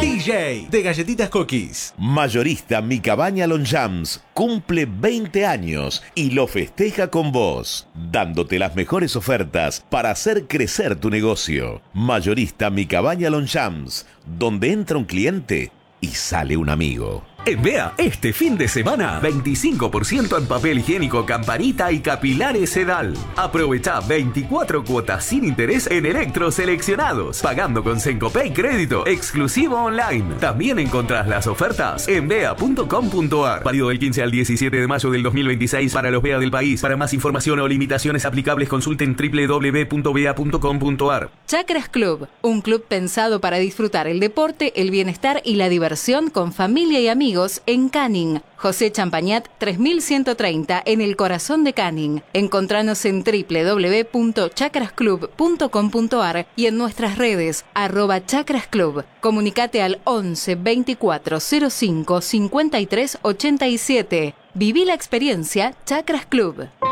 DJ de Galletitas Cookies. Mayorista Mi Cabaña Longchamps cumple 20 años y lo festeja con vos, dándote las mejores ofertas para hacer crecer tu negocio. Mayorista Mi Cabaña Longchamps, donde entra un cliente y sale un amigo. En Bea, este fin de semana, 25% en papel higiénico Campanita y capilares Sedal. Aprovecha 24 cuotas sin interés en electros seleccionados, pagando con Sencopay Crédito, exclusivo online. También encontrás las ofertas en bea.com.ar. Válido del 15 al 17 de mayo del 2026 para los Bea del país. Para más información o limitaciones aplicables, consulten www.bea.com.ar. Chakras Club, un club pensado para disfrutar el deporte, el bienestar y la diversión con familia y amigos en Canning. José Champañat 3130 en el corazón de Canning. Encontranos en www.chakrasclub.com.ar y en nuestras redes @chakrasclub. Comunicate al 11 24 05 53 87. Viví la experiencia Chakras Club.